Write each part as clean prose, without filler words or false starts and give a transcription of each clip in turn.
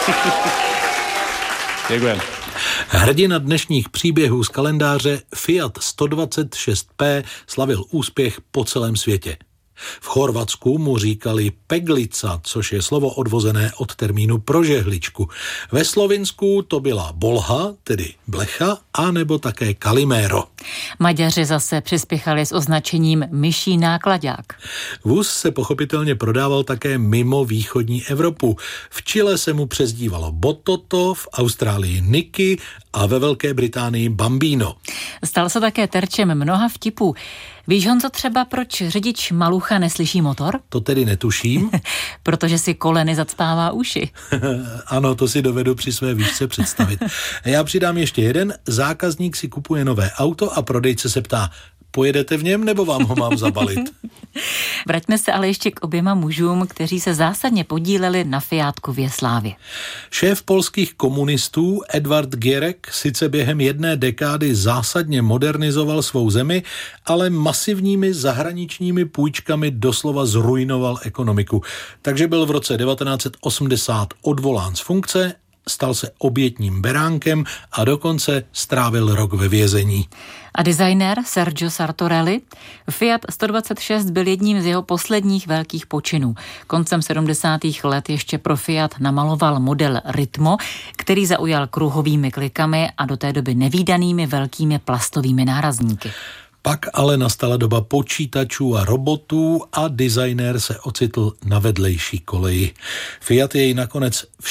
Děkujeme. Hrdina dnešních příběhů z kalendáře Fiat 126P slavil úspěch po celém světě. V Chorvatsku mu říkali peglica, což je slovo odvozené od termínu pro žehličku. Ve Slovinsku to byla bolha, tedy blecha, anebo také kalimero. Maďaři zase přispěchali s označením myší náklaďák. Vůz se pochopitelně prodával také mimo východní Evropu. V Chile se mu přezdívalo Bototo, v Austrálii Nicky a ve Velké Británii Bambino. Stal se také terčem mnoha vtipů. Víš, Honzo, třeba proč řidič Malucha neslyší motor? To tedy netuším. Protože si koleny zacpává uši. Ano, to si dovedu při své výšce představit. Já přidám ještě jeden. Zákazník si kupuje nové auto a prodejce se ptá: pojedete v něm, nebo vám ho mám zabalit? Vraťme se ale ještě k oběma mužům, kteří se zásadně podíleli na Fiátkově slávě. Šéf polských komunistů Edvard Gierek sice během jedné dekády zásadně modernizoval svou zemi, ale masivními zahraničními půjčkami doslova zruinoval ekonomiku. Takže byl v roce 1980 odvolán z funkce, stal se obětním beránkem a dokonce strávil rok ve vězení. A designér Sergio Sartorelli? Fiat 126 byl jedním z jeho posledních velkých počinů. Koncem 70. let ještě pro Fiat namaloval model Ritmo, který zaujal kruhovými klikami a do té doby nevídanými velkými plastovými nárazníky. Pak ale nastala doba počítačů a robotů a designér se ocitl na vedlejší koleji. Fiat jej nakonec v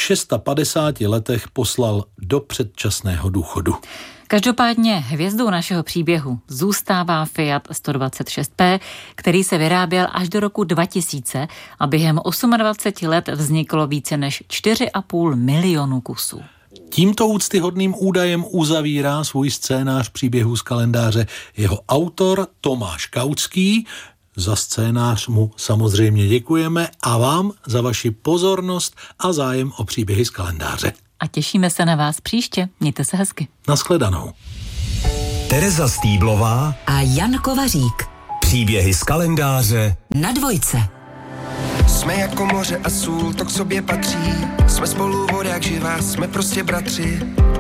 56 letech poslal do předčasného důchodu. Každopádně hvězdou našeho příběhu zůstává Fiat 126P, který se vyráběl až do roku 2000 a během 28 let vzniklo více než 4,5 milionu kusů. Tímto úctyhodným údajem uzavírá svůj scénář příběhů z kalendáře jeho autor Tomáš Kautský. Za scénář mu samozřejmě děkujeme a vám za vaši pozornost a zájem o příběhy z kalendáře. A těšíme se na vás příště. Mějte se hezky. Nashledanou. Tereza Stýblová a Jan Kovařík. Příběhy z kalendáře Na Dvojce. Jsme jako moře a sůl, to k sobě patří. Jsme spolu voda jak živá, jsme prostě bratři.